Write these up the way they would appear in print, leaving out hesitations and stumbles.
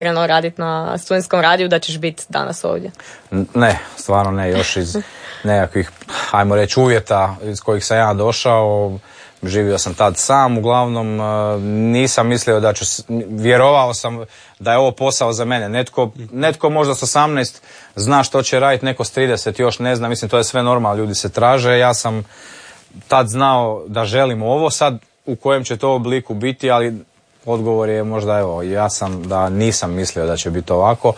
krenuo raditi na studentskom radiju da ćeš biti danas ovdje? Ne, stvarno ne, još iz nekakvih, ajmo reći, uvjeta iz kojih sam ja došao. Živio sam tad sam, uglavnom nisam mislio da ću, vjerovao sam da je ovo posao za mene. Netko možda s 18 zna što će raditi, neko s 30 još ne zna, mislim to je sve normalno, ljudi se traže. Ja sam tad znao da želim ovo, sad u kojem će to obliku biti, ali odgovor je možda evo, ja sam da nisam mislio da će biti ovako,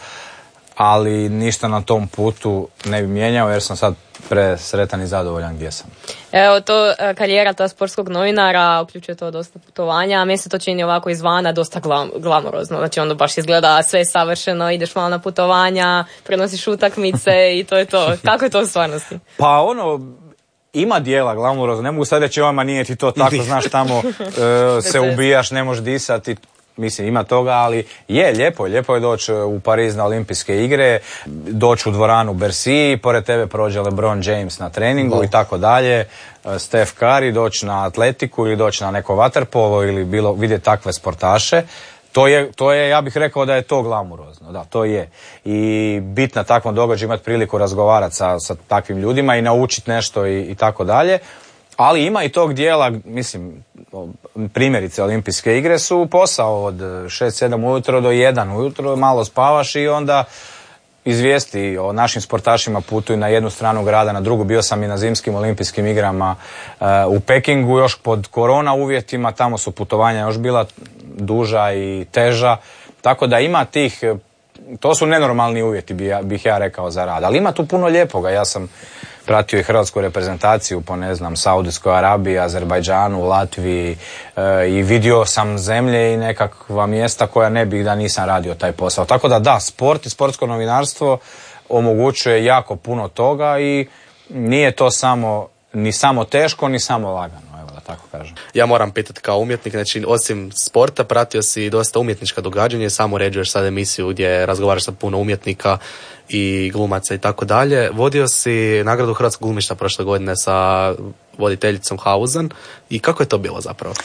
ali ništa na tom putu ne bi mijenjao jer sam sad presretan i zadovoljan gdje sam. Evo to karijera ta sportskog novinara uključuje to dosta putovanja, a meni se to čini ovako izvana dosta glamorozno, znači ono baš izgleda sve savršeno, ideš malo na putovanja, prenosiš utakmice i to je to. Kako je to u stvarnosti? Pa ono, ima dijela glamurozno, ne mogu sad reći ovama nije ti to tako, znaš tamo se ubijaš, ne možeš disati. Mislim, ima toga, ali lijepo je doći u Pariz na olimpijske igre, doći u dvoranu Bercy, pored tebe prođe LeBron James na treningu i tako dalje, Steph Curry, doći na atletiku ili doći na neko vaterpolo ili vidjeti takve sportaše. To je, ja bih rekao da je to glamurozno, da, to je. I biti na takvom događaju, imati priliku razgovarati sa takvim ljudima i naučiti nešto i tako dalje. Ali ima i tog dijela, mislim, primjerice olimpijske igre su posao od 6-7 ujutro do 1 ujutro, malo spavaš i onda izvijesti o našim sportašima putuju na jednu stranu grada, na drugu. Bio sam i na zimskim olimpijskim igrama u Pekingu, još pod korona uvjetima, tamo su putovanja još bila duža i teža, tako da ima tih, to su nenormalni uvjeti bih ja rekao za rad, ali ima tu puno lijepoga. Ja sam pratio i hrvatsku reprezentaciju po, ne znam, Saudijskoj Arabiji, Azerbajdžanu, Latviji i vidio sam zemlje i nekakva mjesta koja ne bih da nisam radio taj posao. Tako da, sport i sportsko novinarstvo omogućuje jako puno toga i nije to ni samo teško, ni samo lagano, evo da tako kažem. Ja moram pitati kao umjetnik, znači osim sporta pratio si dosta umjetnička događanja i samo uređuješ sad emisiju gdje razgovaraš sa puno umjetnika i glumaca i tako dalje. Vodio si nagradu Hrvatskog glumišta prošle godine sa voditeljicom Hauzen i kako je to bilo zapravo?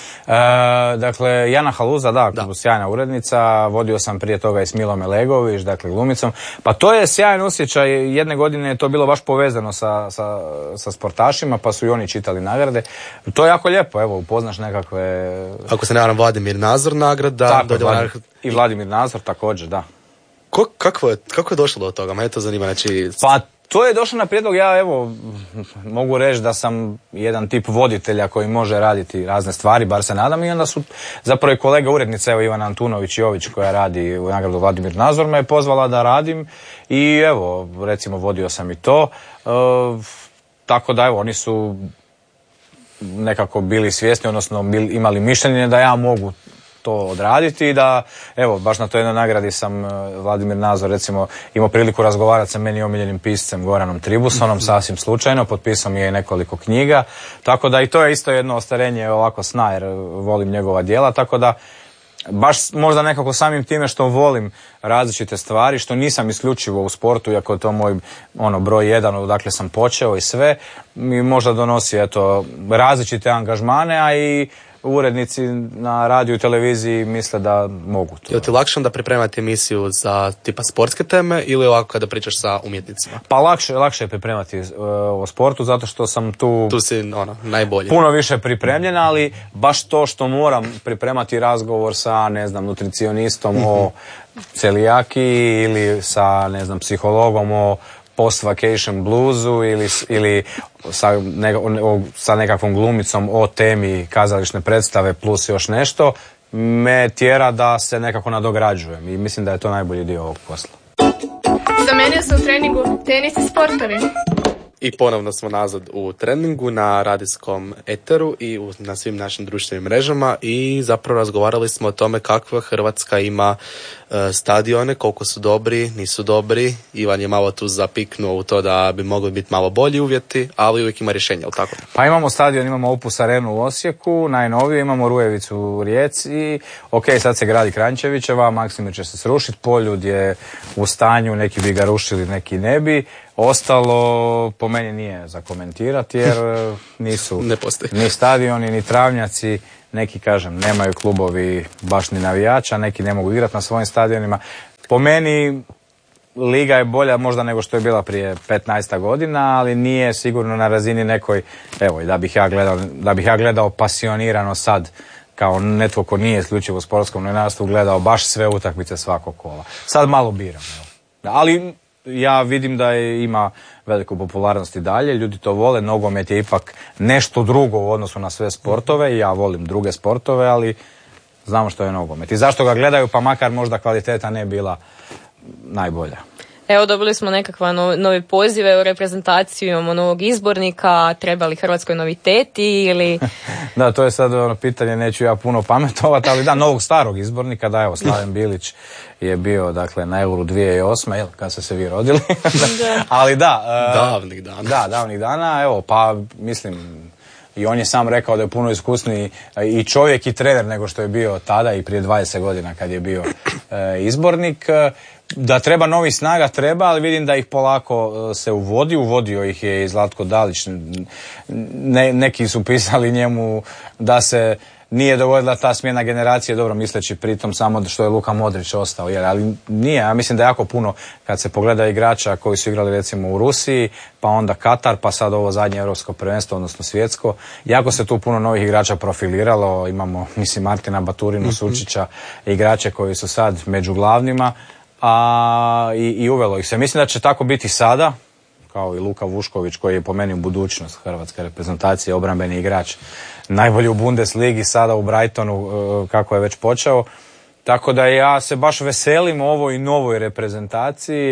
Dakle, Jana Haluza, da, sjajna urednica, vodio sam prije toga i s Milom Elegović, dakle glumicom. Pa to je sjajan osjećaj, jedne godine je to bilo baš povezano sa sportašima, pa su i oni čitali nagrade. To je jako lijepo, evo, upoznaš nekakve... Ako se ne varam, Vladimir Nazor nagrada. Tako, i Vladimir Nazor također, da. Kako je došlo do toga? Mene to zanima, znači... Pa to je došlo na prijedlog, ja evo mogu reći da sam jedan tip voditelja koji može raditi razne stvari, bar se nadam, i onda su zapravo i kolega urednica, evo Ivana Antunović-Jović koja radi u nagradu Vladimir Nazor, me je pozvala da radim i evo, recimo vodio sam i to, tako da evo, oni su nekako bili svjesni, odnosno imali mišljenje da ja mogu to odraditi i da, evo, baš na toj jednoj nagradi sam Vladimir Nazor, recimo, imao priliku razgovarati sa meni omiljenim piscem Goranom Tribusonom, sasvim slučajno, potpisao mi je nekoliko knjiga, tako da i to je isto jedno ostvarenje ovako sna, jer volim njegova djela, tako da baš možda nekako samim time što volim različite stvari, što nisam isključivo u sportu, iako je to moj broj 1, odakle sam počeo i sve, mi možda donosi različite angažmane, a i urednici na radiju i televiziji misle da mogu to. Je li ti lakše da pripremati emisiju za tipa sportske teme ili ovako kada pričaš sa umjetnicima? Pa lakše je pripremati o sportu zato što sam tu si najbolji. Puno više pripremljen, ali baš to što moram pripremati razgovor sa, ne znam, nutricionistom o celijakiji ili sa, ne znam, psihologom o post-vacation bluesu ili sa nekakvom glumicom o temi kazališne predstave plus još nešto, me tjera da se nekako nadograđujem i mislim da je to najbolji dio ovog posla. Zamenio se u treningu tenis i sportovi. I ponovno smo nazad u treningu na radijskom eteru i na svim našim društvenim mrežama i zapravo razgovarali smo o tome kakva Hrvatska ima stadione, koliko su dobri, nisu dobri. Ivan je malo tu zapiknuo u to da bi mogli biti malo bolji uvjeti, ali uvijek ima rješenja, ali tako? Pa imamo stadion, imamo Opus Arenu u Osijeku, najnoviju, imamo Rujevicu u Rijeci i sad se gradi Kranjčevićeva, Maksimir će se srušiti, Poljud je u stanju, neki bi ga rušili, neki ne bi. Ostalo po meni nije za komentirati jer nisu ni stadioni, ni travnjaci, neki kažem nemaju klubovi baš ni navijača, neki ne mogu igrati na svojim stadionima. Po meni liga je bolja možda nego što je bila prije 15 godina, ali nije sigurno na razini nekoj, evo, da bih ja gledao pasionirano sad, kao netko ko nije isključivo u sportskom novinarstvu, gledao baš sve utakmice svakog kola. Sad malo biram, evo. Ali ja vidim da ima veliku popularnost i dalje, ljudi to vole, nogomet je ipak nešto drugo u odnosu na sve sportove, ja volim druge sportove, ali znamo što je nogomet. I zašto ga gledaju, pa makar možda kvaliteta ne bila najbolja. Evo, dobili smo nekakva novi pozive u reprezentaciju, imamo novog izbornika, treba li Hrvatskoj noviteti ili... Da, to je sad ono pitanje, neću ja puno pametovati, ali da, novog starog izbornika, da, evo, Slaven Bilić je bio, dakle, na Euru 2008. Kad ste se vi rodili. Ali da... davnih dana. Da, davnih dana, evo, pa mislim... I on je sam rekao da je puno iskusniji i čovjek i trener nego što je bio tada i prije 20 godina kad je bio izbornik. Da treba novi snaga, treba, ali vidim da ih polako se uvodio ih je i Zlatko Dalić. Neki su pisali njemu da se nije dogodila ta smjena generacije, dobro misleći pritom samo što je Luka Modrić ostao, ali nije, ja mislim da je jako puno kad se pogleda igrača koji su igrali recimo u Rusiji, pa onda Katar, pa sad ovo zadnje europsko prvenstvo, odnosno svjetsko, jako se tu puno novih igrača profiliralo, imamo, mislim, Martina Baturinu, Sučića, igrače koji su sad među glavnima, i uvelo ih se. Mislim da će tako biti sada, kao i Luka Vušković koji je po meni budućnost hrvatske reprezentacije, obrambeni igrač, najbolji u Bundesligi, sada u Brightonu kako je već počeo. Tako da ja se baš veselim ovoj novoj reprezentaciji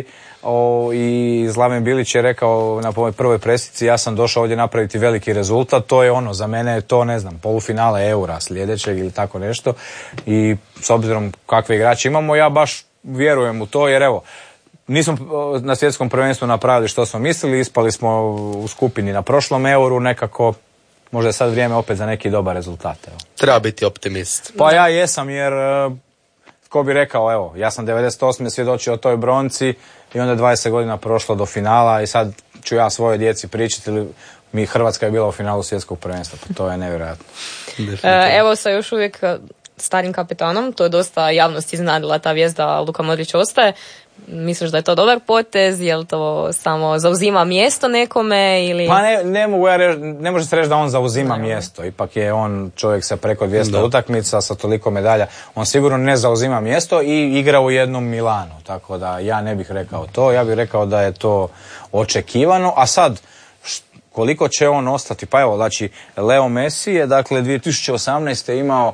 i Slaven Bilić je rekao na prvoj presici, ja sam došao ovdje napraviti veliki rezultat, to je ono, za mene je to, ne znam, polufinale Eura sljedećeg ili tako nešto i s obzirom kakve igrače imamo, ja baš vjerujem u to jer evo, nismo na svjetskom prvenstvu napravili što smo mislili, ispali smo u skupini na prošlom Euru, nekako možda je sad vrijeme opet za neki dobar rezultat. Evo. Treba biti optimist. Pa ja jesam jer, ko bi rekao, evo, ja sam 98. svjedočio o toj bronci i onda 20 godina prošlo do finala i sad ću ja svojoj djeci pričati ili Hrvatska je bila u finalu svjetskog prvenstva, pa to je nevjerojatno. Evo sa još uvijek starim kapetanom, to je dosta javnost iznadila ta vijest da Luka Modrić ostaje. Misliš da je to dobar potez, je li to samo zauzima mjesto nekome ili... Pa ne može se reći da on zauzima mjesto, ipak je on čovjek sa preko 200 utakmica, sa toliko medalja, on sigurno ne zauzima mjesto i igra u jednom Milanu, tako da ja ne bih rekao to, ja bih rekao da je to očekivano, a sad koliko će on ostati, pa evo, znači Leo Messi je dakle 2018. imao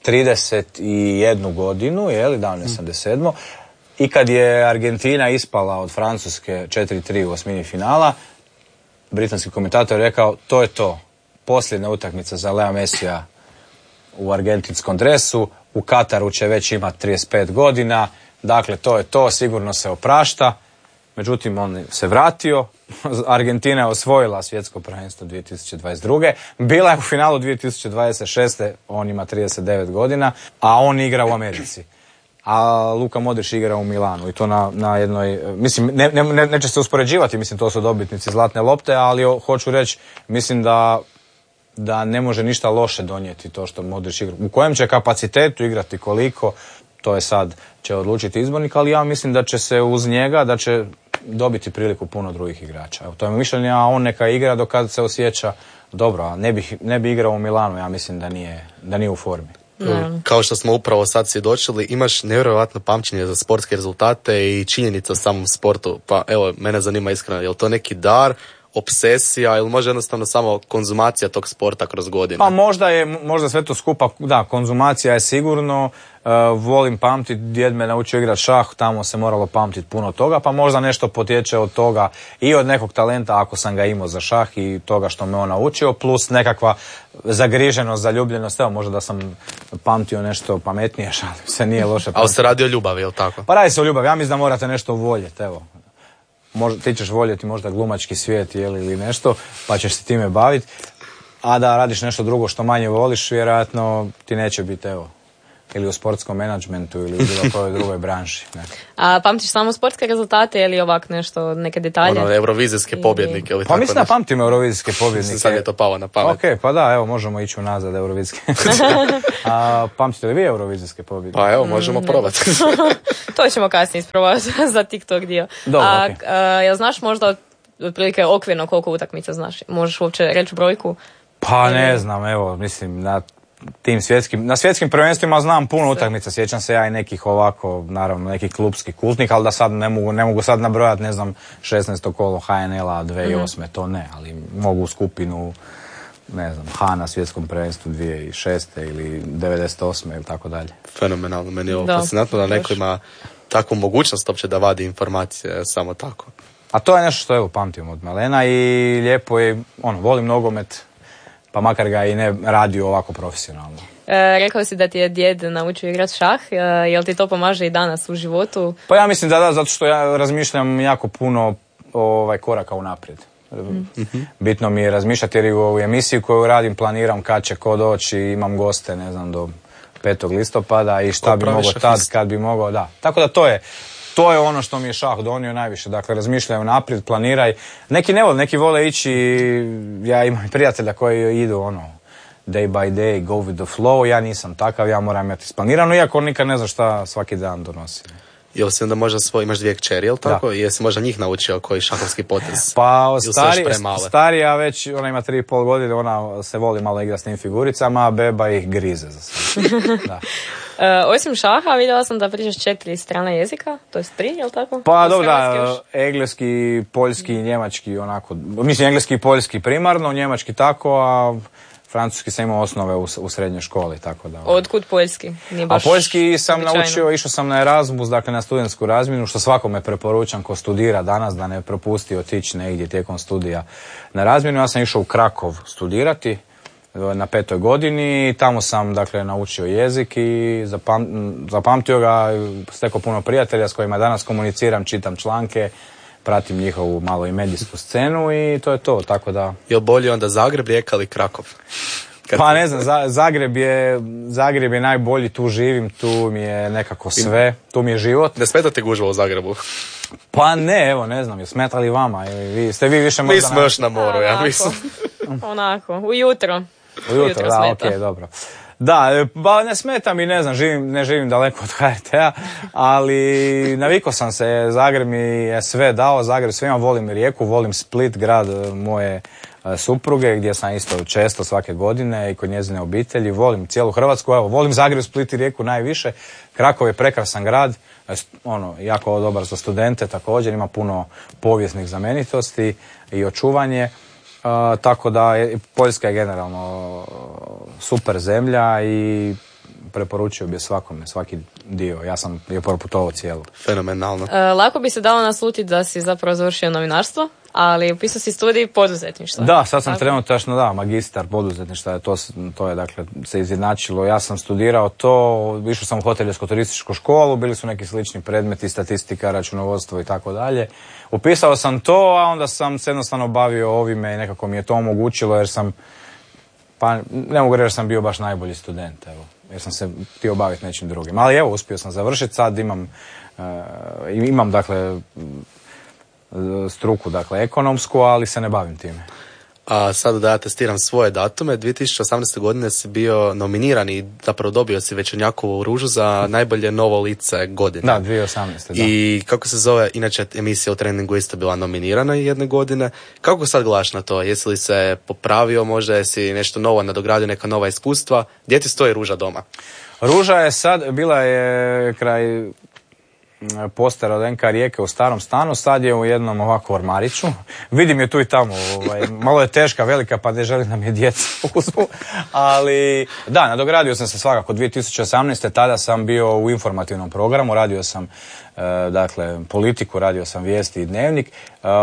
31 godinu, da, on je 87. I kad je Argentina ispala od Francuske 4-3 u osmini finala, britanski komentator je rekao, to je to, posljednja utakmica za Lea Messija u argentinskom dresu, u Kataru će već imati 35 godina, dakle to je to, sigurno se oprašta. Međutim, on se vratio, Argentina je osvojila svjetsko prvenstvo 2022. Bila je u finalu 2026. On ima 39 godina, a on igra u Americi. A Luka Modrić igra u Milanu i to na jednoj, mislim, neće se uspoređivati, mislim, to su dobitnici zlatne lopte, ali hoću reći, mislim da ne može ništa loše donijeti to što Modrić igra. U kojem će kapacitetu igrati, koliko, to je sad će odlučiti izbornik, ali ja mislim da će se uz njega, da će dobiti priliku puno drugih igrača. Evo, to je mišljenje, a on neka igra dok kad se osjeća dobro, a ne bi igrao u Milanu, ja mislim da nije u formi. Kao što smo upravo sad svjedočili, imaš nevjerojatno pamćenje za sportske rezultate i činjenice o samom sportu. Pa evo, mene zanima iskreno, je li to neki dar, obsesija ili može jednostavno samo konzumacija tog sporta kroz godine? Pa možda sve to skupa, da, konzumacija je sigurno, volim pamtiti, djed me naučio igrati šah, tamo se moralo pamtiti puno toga, pa možda nešto potječe od toga i od nekog talenta ako sam ga imao za šah i toga što me on naučio, plus nekakva zagriženost, zaljubljenost, evo možda da sam pamtio nešto pametnije, šalim se, nije loše pamtiti. Ali se radi o ljubavi, je li tako? Pa radi se o ljubavi, ja mislim da morate nešto voljeti, evo. Ti ćeš voljeti možda glumački svijet ili nešto, pa ćeš se time baviti, a da radiš nešto drugo što manje voliš, vjerojatno ti neće biti, evo, ili u sportskom menadžmentu ili u bilo kojoj drugoj branši. Ne. A pamtiš samo sportske rezultate ili ovak nešto, neke detalje? Eurovizijske pobjednike ili pa mislim da pamtim eurovizijske pobjednike. Sad je to palo na pamet. Ok, pa da, evo, možemo ići unazad eurovizijske. A pamtite li vi eurovizijske pobjednike? Pa evo, možemo probati. To ćemo kasnije isprobati za TikTok dio. Dobro, okay. Jel znaš možda otprilike okvirno koliko utakmica znaš? Možeš uopće reći brojku? Pa ne znam, evo, mislim, na svjetskim prvenstvima znam puno utakmica, sjećam se ja i nekih ovako, naravno, nekih klubskih kultnih, ali da sad ne mogu sad nabrojati, ne znam, 16. kolo HNL-a 2008. To ne, ali mogu skupinu, ne znam, H na svjetskom prvenstvu 2006. ili 98. ili tako dalje. Fenomenalno, meni je ovo fascinantno da neko ima takvu mogućnost uopće da vadi informacije samo tako. A to je nešto što evo pamtim od malena i lijepo je, volim nogomet, pa makar ga i ne radio ovako profesionalno. Rekao si da ti je djed naučio igrati šah, jel ti to pomaže i danas u životu? Pa ja mislim da, zato što ja razmišljam jako puno koraka unaprijed. Bitno mi je razmišljati jer u emisiji koju radim planiram kad će ko doći, imam goste, ne znam, do 5. listopada i šta bi mogao tad, kad bi mogao, da. Tako da to je ono što mi je šah donio najviše. Dakle, razmišljaj unaprijed, planiraj. Neki vole ići, ja imam prijatelja koji idu day by day, go with the flow. Ja nisam takav, ja moram imati isplanirano, iako nikad ne znam šta svaki dan donosi. Jel si onda možda imaš 2 kćeri, jel tako? Da. Jesi možda njih naučio koji šahovski potez? Pa starija već, ona ima 3,5 godine, ona se voli malo igrati s tim figuricama, a beba ih grize za sve. Da. Osim šaha, vidjela sam da pričaš 4 strana jezika, to je 3, jel tako? Pa dobro, da, engleski, poljski i njemački, onako, mislim engleski i poljski primarno, njemački tako, a francuski sam imao osnove u srednjoj školi, tako da. Otkud poljski? A poljski sam naučio, išao sam na Erasmus, dakle na studentsku razmjenu, što svakome preporučam ko studira danas da ne propusti otići negdje tijekom studija na razmjenu. Ja sam išao u Krakov studirati na 5. godini i tamo sam dakle naučio jezik i zapamtio ga, stekao puno prijatelja s kojima danas komuniciram, čitam članke, pratim njihovu malo i medijsku scenu i to je to, tako da. Je li bolje onda Zagreb, Rijeka ili Krakov? Pa ne znam, Zagreb je najbolji, tu živim, tu mi je nekako sve, tu mi je život. Ne smeta te gužva u Zagrebu? Pa ne, evo, ne znam, je smeta li vama? Ste vi više možda... Mi smo još na moru, ja mislim. Onako, ujutro. Ujutro, da, okej, dobro. Da, ne smeta mi, ne znam, ne živim daleko od HRT-a, ali navikao sam se, Zagreb mi je sve dao, Zagreb svima, volim Rijeku, volim Split, grad moje supruge, gdje sam isto često svake godine i kod njezine obitelji, volim cijelu Hrvatsku, evo, volim Zagreb, Split i Rijeku najviše, Krakov je prekrasan grad, jako dobar za studente također, ima puno povijesnih znamenitosti i očuvanje. Tako da Poljska je generalno super zemlja i preporučio bi svakome, svaki dio. Ja sam je proputovao cijelu. Fenomenalno. Lako bi se dalo naslutiti da si zapravo završio novinarstvo, ali upisao si studij poduzetništva. Da, sad sam trenutačno, magistar poduzetništva, to je dakle se izjednačilo. Ja sam studirao to, išao sam u hotelijersko-turističku školu, bili su neki slični predmeti, statistika, računovodstvo i tako dalje. Upisao sam to, a onda sam se jednostavno bavio ovime i nekako mi je to omogućilo jer sam, pa ne mogu reći da sam bio baš najbolji student, evo, jer sam se htio baviti nečim drugim. Ali evo, uspio sam završiti, sad imam dakle struku, dakle ekonomsku, ali se ne bavim time. A sad da ja testiram svoje datume, 2018. godine si bio nominiran i zapravo dobio si Večernjakovu ružu za najbolje novo lice godine. Da, 2018. Da. I kako se zove, inače emisija u treningu isto bila nominirana jedne godine. Kako sad gledaš na to? Jesi li se popravio, možda jesi nešto novo nadogradio, neka nova iskustva? Gdje ti stoji ruža doma? Ruža je sad, bila je kraj postera od NK Rijeke u starom stanu, sad je u jednom ovako ormariću. Vidim je tu i tamo, malo je teška, velika, pa ne želim da mi je djeca uzmu. Ali da, nadogradio sam se svakako 2018. Tada sam bio u informativnom programu, radio sam dakle politiku, radio sam vijesti i dnevnik.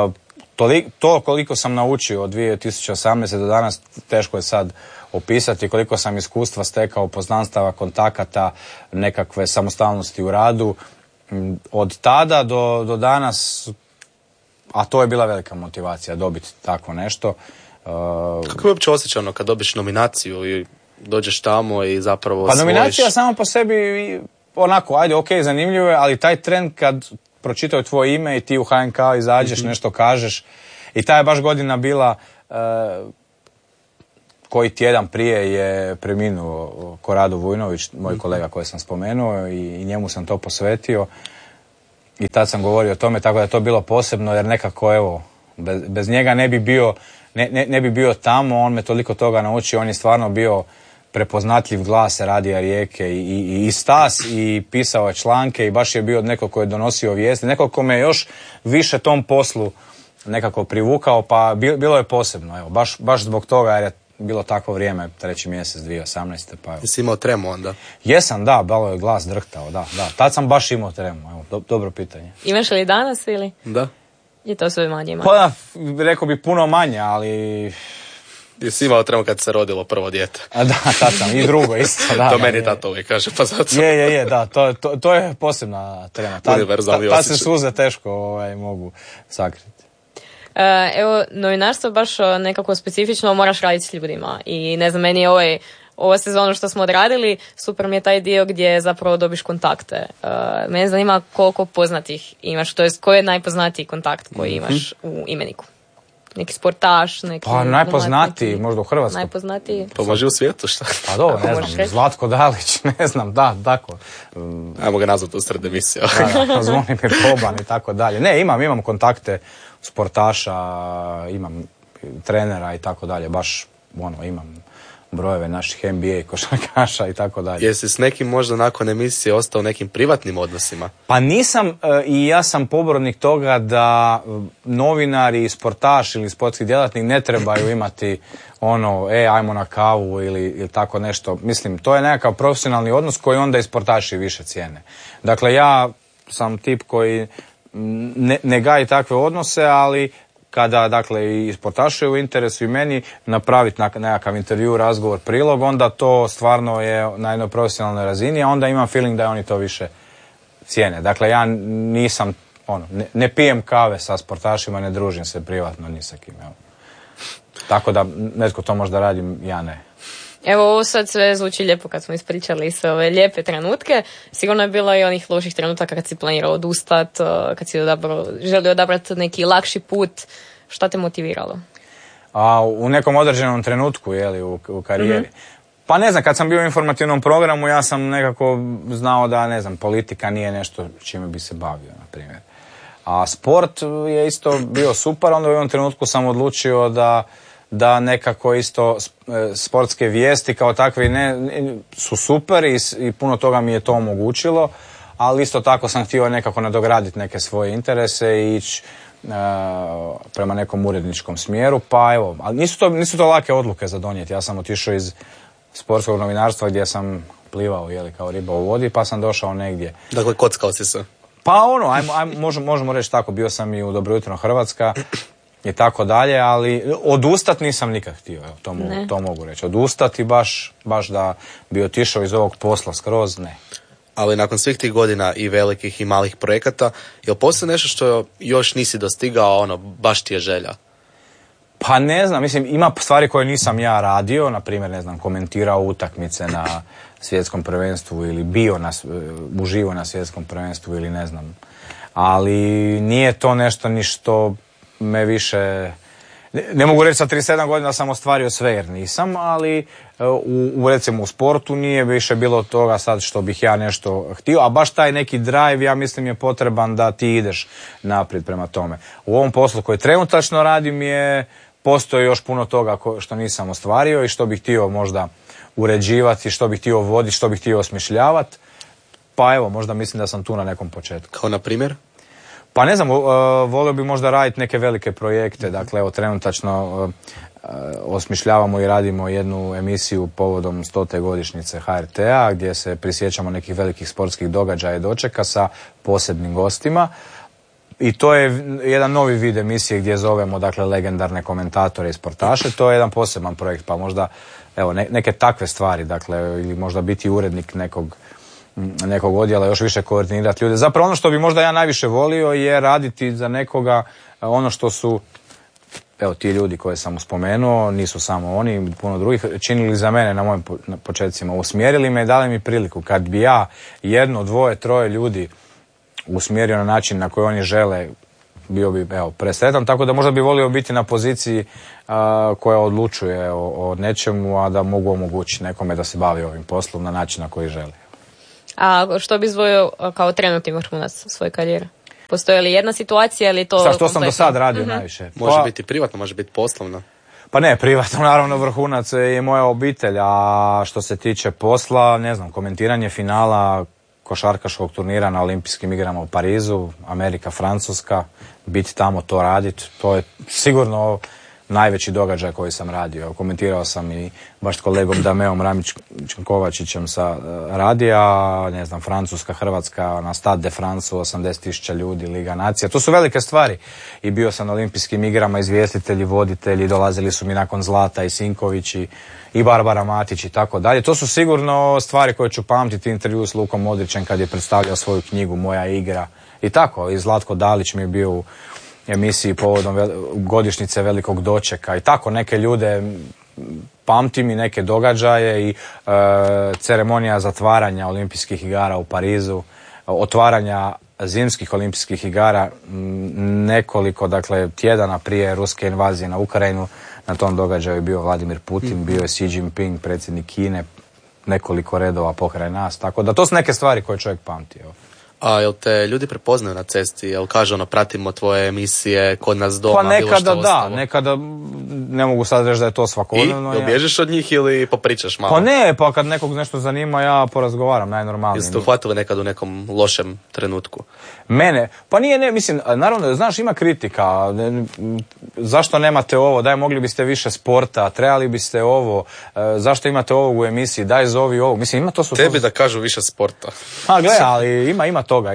To koliko sam naučio od 2018. do danas teško je sad opisati, koliko sam iskustva stekao, poznanstava, kontakata, nekakve samostalnosti u radu. Od tada do danas, a to je bila velika motivacija dobiti tako nešto. Kako je uopće osjećano kad dobiš nominaciju i dođeš tamo i zapravo Pa nominacija sama po sebi onako, ajde, ok, zanimljivo je, ali taj trend kad pročitaju tvoje ime i ti u HNK izađeš, nešto kažeš, i ta je baš godina bila, koji tjedan prije je preminuo Korado Vujnović, moj kolega koji sam spomenuo, i njemu sam to posvetio i tad sam govorio o tome, tako da je to bilo posebno, jer nekako, evo, bez njega ne bi bio tamo, on me toliko toga naučio, on je stvarno bio prepoznatljiv glas Radija Rijeke i Stas, i pisao je članke i baš je bio neko ko je donosio vijesti, neko ko me još više tom poslu nekako privukao, pa bilo je posebno, evo, baš zbog toga, jer je bilo takvo vrijeme, 3. mjesec 2018. Pa evo. Jesi imao tremu onda? Jesam, da, malo je glas drhtao, da. Tad sam baš imao tremu, evo, dobro pitanje. Imaš li danas ili? Da. I to sve manje ima? Pa, rekao bi puno manje, ali... Jesi imao tremu kad se rodilo prvo dijete? A da, tad sam, i drugo isto, da. To meni tato uvijek kaže, pa zato. Je, da, to je posebna trema. Tad se suze teško mogu sakriti. Evo, novinarstvo baš nekako specifično, moraš raditi s ljudima i ne znam, meni je ova sezona što smo odradili, super mi je taj dio gdje zapravo dobiš kontakte. Mene zanima koliko poznatih imaš, to jest koji je najpoznatiji kontakt koji imaš u imeniku? Neki sportaš, neki... Pa najpoznatiji, možda u Hrvatskoj. Najpoznatiji. Pa može u svijetu, šta? Pa dobro, ne znam, Zlatko Dalić, ne znam, da, tako. Ajmo ga nazvati u sred emisije. Da, Zvonimir Boban i tako dalje. Ne, imam kontakte sportaša, imam trenera i tako dalje, baš imam brojeve naših NBA košarkaša i tako dalje. Jesi s nekim možda nakon emisije ostao nekim privatnim odnosima? Pa nisam, i ja sam pobornik toga da novinari, sportaš ili sportski djelatnik ne trebaju imati ajmo na kavu ili tako nešto. Mislim, to je nekakav profesionalni odnos koji onda i sportaši više cijene. Dakle, ja sam tip koji ne gaji takve odnose, ali kada, dakle, i sportašu je u interesu i meni napraviti nekakav intervju, razgovor, prilog, onda to stvarno je na jednoj profesionalnoj razini, a onda imam feeling da oni to više cijene. Dakle, ja nisam, ne pijem kave sa sportašima, ne družim se privatno ni sa kim. Evo. Tako da netko to možda radim, ja ne. Evo, ovo sad sve zvuči lijepo kad smo ispričali sve ove lijepe trenutke. Sigurno je bilo i onih loših trenutaka kad si planirao odustat, kad si želio odabrati neki lakši put. Šta te motiviralo? U nekom određenom trenutku, u karijeri. Pa ne znam, kad sam bio u informativnom programu, ja sam nekako znao da, ne znam, politika nije nešto čime bi se bavio, na primjer. A sport je isto bio super, onda u jednom trenutku sam odlučio da nekako isto sportske vijesti kao takve su super i puno toga mi je to omogućilo, ali isto tako sam htio nekako nadograditi neke svoje interese i ići prema nekom uredničkom smjeru, pa evo, ali nisu to lake odluke za donijeti. Ja sam otišao iz sportskog novinarstva gdje sam plivao kao riba u vodi, pa sam došao negdje. Dakle, kockao si se? Pa možemo reći tako, bio sam i u Dobro jutro Hrvatska i tako dalje, ali odustat nisam nikad htio, to mogu reći. Odustati baš da bi otišao iz ovog posla skroz, ne. Ali nakon svih tih godina i velikih i malih projekata, je li postoji nešto što još nisi dostigao, baš ti je želja? Pa ne znam, mislim, ima stvari koje nisam ja radio, na primjer, ne znam, komentirao utakmice na svjetskom prvenstvu ili bio uživo na svjetskom prvenstvu ili ne znam. Ali nije to nešto ni što me više... Ne mogu reći sa 37 godina sam ostvario sve jer nisam, ali recimo u sportu nije više bilo toga sad što bih ja nešto htio, a baš taj neki drive, ja mislim, je potreban da ti ideš naprijed prema tome. U ovom poslu koji trenutačno radim postoji još puno toga što nisam ostvario i što bih htio možda uređivati, što bih htio voditi, što bih htio osmišljavati. Pa evo, možda mislim da sam tu na nekom početku. Kao na primjer? Pa ne znam, volio bi možda raditi neke velike projekte, dakle evo trenutačno osmišljavamo i radimo jednu emisiju povodom 100. godišnjice HRT-a gdje se prisjećamo nekih velikih sportskih događaja i dočeka sa posebnim gostima. I to je jedan novi vid emisije gdje zovemo, dakle, legendarne komentatore i sportaše. To je jedan poseban projekt, pa možda evo neke takve stvari, dakle, ili možda biti urednik nekog odjela, još više koordinirati ljude. Zapravo ono što bi možda ja najviše volio je raditi za nekoga ono što su evo ti ljudi koje sam spomenuo, nisu samo oni, puno drugih, činili za mene na mojim početcima. Usmjerili me i dali mi priliku. Kad bi ja 1, 2, 3 ljudi usmjerio na način na koji oni žele, bio bi presretan, tako da možda bi volio biti na poziciji koja odlučuje o nečemu, a da mogu omogućiti nekome da se bavi ovim poslom na način na koji želi. A što bi izdvojio kao trenutni vrhunac svoje karijere? Postoji li jedna situacija ili to... Što sam do sad radio najviše? Može biti privatno, može biti poslovno. Pa ne, privatno, naravno vrhunac je moja obitelj, a što se tiče posla, ne znam, komentiranje finala košarkaškog turnira na olimpijskim igrama u Parizu, Amerika, Francuska, biti tamo, to raditi, to je sigurno najveći događaj koji sam radio. Komentirao sam i baš s kolegom Dameom Ramić-Kovačićem sa radija, ne znam, Francuska, Hrvatska, na Stade de France, 80.000 ljudi, Liga nacija. To su velike stvari. I bio sam na olimpijskim igrama, izvjestitelji, voditelji, dolazili su mi nakon Zlata i Sinković i Barbara Matić i tako dalje. To su sigurno stvari koje ću pamtiti, intervju s Lukom Modrićem kad je predstavljao svoju knjigu Moja igra. I tako, i Zlatko Dalić mi je bio u emisiji povodom godišnjice velikog dočeka i tako neke ljude pamtim i neke događaje i ceremonija zatvaranja olimpijskih igara u Parizu, otvaranja zimskih olimpijskih igara nekoliko, dakle, tjedana prije ruske invazije na Ukrajinu. Na tom događaju je bio Vladimir Putin, bio je Xi Jinping, predsjednik Kine, nekoliko redova pokraj nas, tako da to su neke stvari koje čovjek pamti. Evo. A jel te ljudi prepoznaju na cesti? Jel kažu pratimo tvoje emisije kod nas doma? Pa nekada da, nekada ne mogu sad reći da je to svakodnevno. I bježiš od njih ili popričaš malo? Pa ne, pa kad nekog nešto zanima ja porazgovaram najnormalnije. Jeste uhvatili nekad u nekom lošem trenutku? Mene? Pa nije, mislim, naravno, znaš, ima kritika. Zašto nemate ovo? Daj, mogli biste više sporta, trebali biste ovo. Zašto imate ovog u emisiji? Daj, zovi ovog. Mislim, ima to su... Tebi da kažu više sporta. A gle, ali ima toga,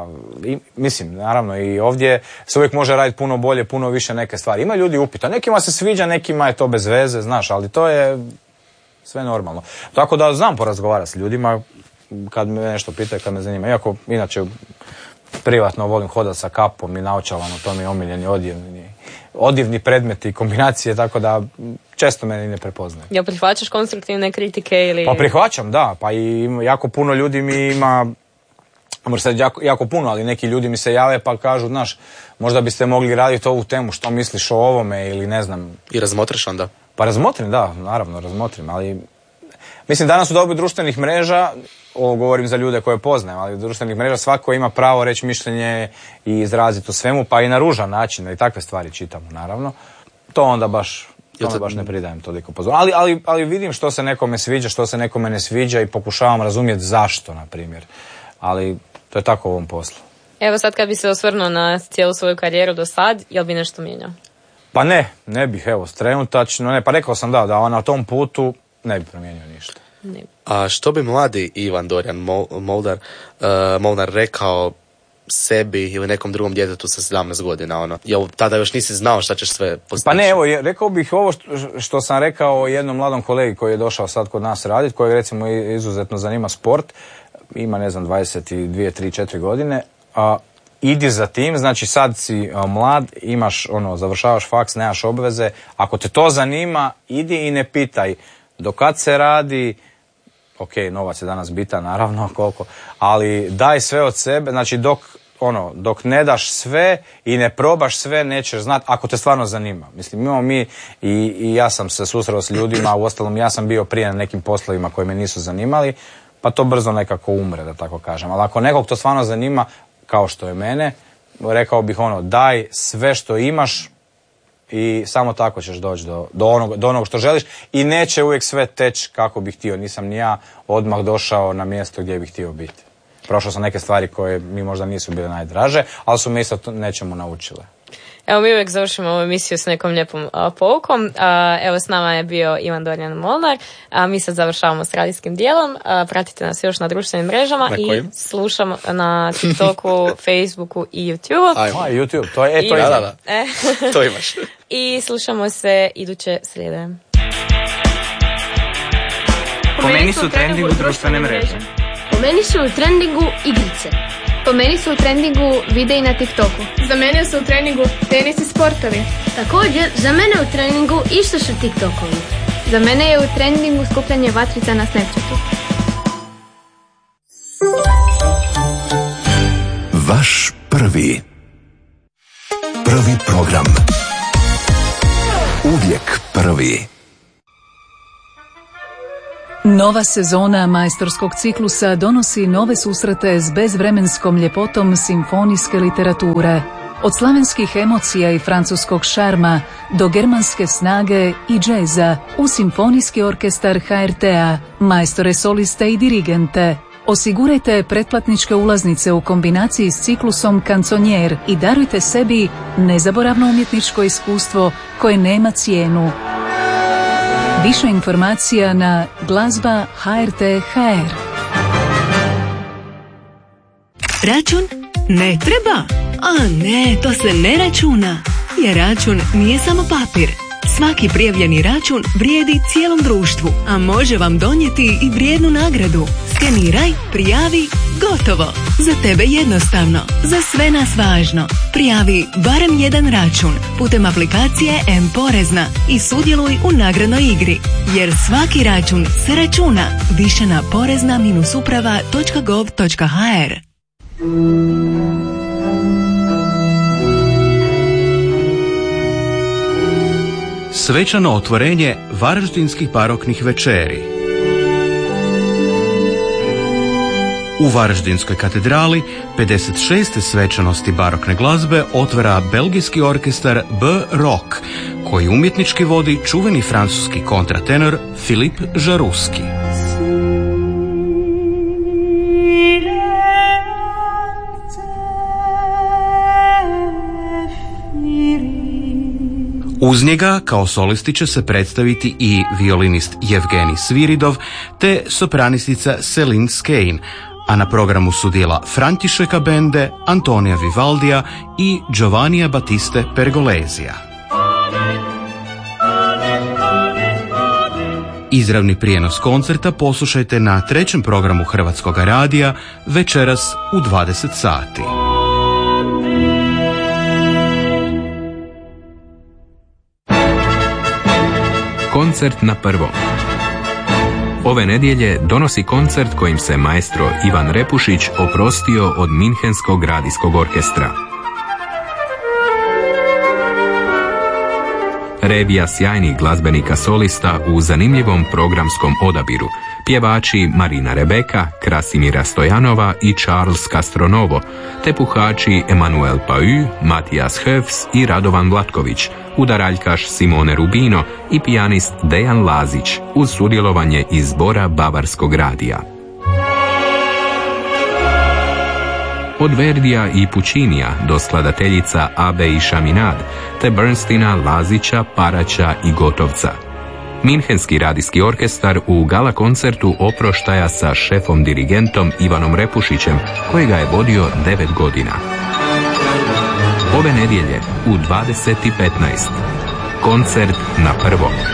mislim, naravno i ovdje se uvijek može raditi puno bolje, puno više neke stvari. Ima ljudi upita, nekima se sviđa, nekima je to bez veze, znaš, ali to je sve normalno. Tako da znam porazgovarati s ljudima kad me nešto pitaju, kad me zanima. Iako, inače, privatno volim hodati sa kapom i naočalama, to mi je omiljeni odjevni predmeti i kombinacije, tako da često mene i ne prepoznaju. Jel prihvaćaš konstruktivne kritike ili... Pa prihvaćam, da, pa i jako puno ljudi mi ima... Možda sad jako puno, ali neki ljudi mi se jave pa kažu, znaš, možda biste mogli raditi ovu temu, što misliš o ovome ili ne znam. I razmotriš onda? Pa razmotrim, da, naravno razmotrim, ali mislim danas u dobi društvenih mreža, ovo govorim za ljude koje poznajem, ali društvenih mreža svako ima pravo reći mišljenje i izraziti o svemu, pa i na ružan način, i takve stvari čitamo, naravno. To onda baš ne pridajem toliko pozornosti. Ali vidim što se nekome sviđa, što se nekome ne sviđa i pokušavam razumjeti zašto, na primjer. Ali to je tako u ovom poslu. Evo sad kad bi se osvrnuo na cijelu svoju karijeru do sad, jel bi nešto mijenjao? Pa ne bih, evo, trenutačno, ne, pa rekao sam da na tom putu ne bi promijenio ništa. Ne. A što bi mladi Ivan Dorijan Molnar rekao sebi ili nekom drugom djetetu sa 17 godina, jel tada još nisi znao šta ćeš sve postići? Pa ne, evo, rekao bih ovo što sam rekao jednom mladom kolegi koji je došao sad kod nas raditi, kojeg recimo izuzetno zanima sport, ima, ne znam, 22, 3, 4 godine, idi za tim, znači sad si mlad, imaš, završavaš faks, nemaš obveze, ako te to zanima, idi i ne pitaj do kad se radi, ok, novac je danas bitan, naravno, koliko, ali daj sve od sebe, znači dok ne daš sve i ne probaš sve, nećeš znati, ako te stvarno zanima. Mislim, imamo mi i ja sam se susreo s ljudima, uostalom ja sam bio prije na nekim poslovima koji me nisu zanimali, pa to brzo nekako umre, da tako kažem. Ali ako nekog to stvarno zanima, kao što je mene, rekao bih daj sve što imaš i samo tako ćeš doći do onog što želiš i neće uvijek sve teći kako bih htio. Nisam ni ja odmah došao na mjesto gdje bih htio biti. Prošao sam neke stvari koje mi možda nisu bile najdraže, ali su me isto nečemu naučile. Evo, mi uvijek završimo ovu emisiju s nekom lijepom poukom. Evo, s nama je bio Ivan Dorijan Molnar. Mi sad završavamo s radijskim dijelom. Pratite nas još na društvenim mrežama i slušamo na TikToku, Facebooku i YouTubeu. YouTube, to je da. To imaš. I slušamo se iduće srijede. Po meni su u trendingu društvene mreže. Po meni su u trendingu igrice. Po meni su u trendingu videi na TikToku. Za mene su u treningu tenis i sportovi. Također, za mene u treningu isto su TikTokovi. Za mene je u trendingu skupljanje vatrica na Snapchatu. Vaš prvi program. Uvijek prvi. Nova sezona majstorskog ciklusa donosi nove susrete s bezvremenskom ljepotom simfonijske literature. Od slavenskih emocija i francuskog šarma do germanske snage i džeza u simfonijski orkestar HRT-a, majstore soliste i dirigente. Osigurajte pretplatničke ulaznice u kombinaciji s ciklusom Kanconier i darujte sebi nezaboravno umjetničko iskustvo koje nema cijenu. Više informacija na glazba HRT.hr. Račun? Ne treba? A ne, to se ne računa. Jer račun nije samo papir. Svaki prijavljeni račun vrijedi cijelom društvu, a može vam donijeti i vrijednu nagradu. Skeniraj, prijavi, gotovo. Za tebe jednostavno, za sve nas važno. Prijavi barem jedan račun putem aplikacije M-Porezna i sudjeluj u nagradnoj igri. Jer svaki račun se računa. Više na porezna-uprava.gov.hr. Svečano otvorenje Varaždinskih baroknih večeri. U Varaždinskoj katedrali 56. svečanosti barokne glazbe otvara belgijski orkestar B-Rock, koji umjetnički vodi čuveni francuski kontratenor Philippe Jaruski. Uz njega kao solisti će se predstaviti i violinist Jevgenij Sviridov te sopranistica Céline Skein, a na programu su djela Františeka Bende, Antonija Vivaldija i Giovannija Battiste Pergolesija. Izravni prijenos koncerta poslušajte na 3. programu Hrvatskog radija večeras u 20 sati. Koncert na prvom. Ove nedjelje donosi koncert kojim se maestro Ivan Repušić oprostio od Minhenskog radijskog orkestra. Revija sjajnih glazbenika solista u zanimljivom programskom odabiru. Pjevači Marina Rebeka, Krasimira Stojanova i Charles Castronovo, te puhači Emanuel Pau, Matijas Höfs i Radovan Vlatković, udaraljkaš Simone Rubino i pijanist Dejan Lazić uz sudjelovanje iz zbora Bavarskog radija. Od Verdija i Puccinija do skladateljica Abe i Chaminade, te Bernsteina, Lazića, Paraća i Gotovca. Minhenski radijski orkestar u gala koncertu oproštaja sa šefom dirigentom Ivanom Repušićem, kojega je vodio 9 godina. Ove nedjelje u 20:15. Koncert na prvom.